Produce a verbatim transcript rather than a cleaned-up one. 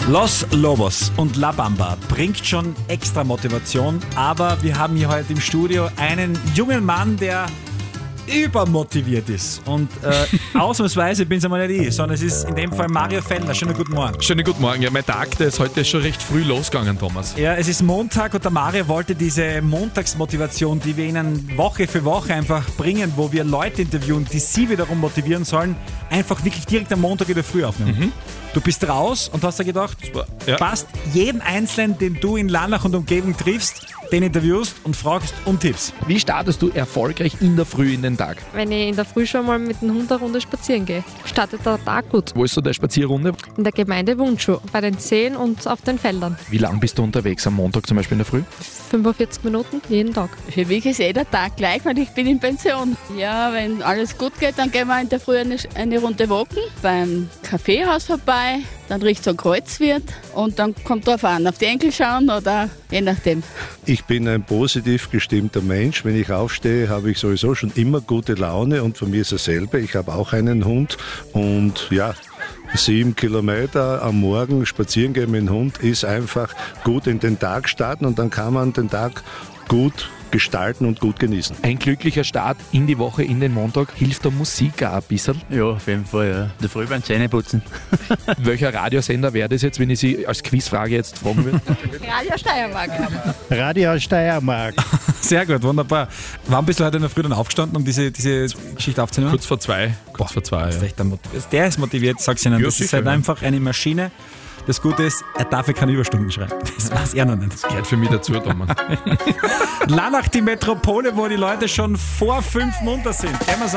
Los Lobos und La Bamba bringt schon extra Motivation, aber wir haben hier heute im Studio einen jungen Mann, der übermotiviert ist. Und äh, ausnahmsweise bin es einmal nicht ich, sondern es ist in dem Fall Mario Fellner. Schönen guten Morgen. Schönen guten Morgen. Ja, mein Tag, der ist heute schon recht früh losgegangen, Thomas. Ja, es ist Montag und der Mario wollte diese Montagsmotivation, die wir Ihnen Woche für Woche einfach bringen, wo wir Leute interviewen, die Sie wiederum motivieren sollen, einfach wirklich direkt am Montag in der Früh aufnehmen. Mhm. Du bist raus und hast dir gedacht, ja. passt, jeden Einzelnen, den du in Lannach und Umgebung triffst, den interviewst und fragst um Tipps. Wie startest du erfolgreich in der Früh in den Tag? Wenn ich in der Früh schon mal mit dem Hund eine Runde spazieren gehe, startet der Tag gut. Wo ist so deine Spazierrunde? In der Gemeinde Wundschuh, bei den Seen und auf den Feldern. Wie lang bist du unterwegs am Montag zum Beispiel in der Früh? fünfundvierzig Minuten jeden Tag. Für mich ist eh der Tag gleich, weil ich bin in Pension. Ja, wenn alles gut geht, dann gehen wir in der Früh eine, eine Runde walken, beim Kaffeehaus vorbei, dann Richtung Kreuzwirt und dann kommt drauf an, auf die Enkel schauen oder je nachdem. Ich bin ein positiv gestimmter Mensch. Wenn ich aufstehe, habe ich sowieso schon immer gute Laune und von mir ist dasselbe. Ich habe auch einen Hund und ja, sieben Kilometer am Morgen spazieren gehen mit dem Hund ist einfach gut in den Tag starten und dann kann man den Tag gut gestalten und gut genießen. Ein glücklicher Start in die Woche, in den Montag. Hilft da Musik auch ein bisschen? Ja, auf jeden Fall, ja. Der Früh beim Zähneputzen. Welcher Radiosender wäre das jetzt, wenn ich Sie als Quizfrage jetzt fragen würde? Radio Steiermark. Radio Steiermark. Sehr gut, wunderbar. Wann bist du heute in der Früh dann aufgestanden, um diese, diese Geschichte aufzunehmen? Kurz vor zwei. Kurz vor zwei, Das ist ja. echt ein Mot- Der ist motiviert, sag's Ihnen. Ja, das ist sicher, halt ja. einfach eine Maschine. Das Gute ist, er darf keine Überstunden schreiben. Das weiß er noch nicht. Das gehört für mich dazu, Thomas. Lannach, die Metropole, wo die Leute schon vor fünf munter sind.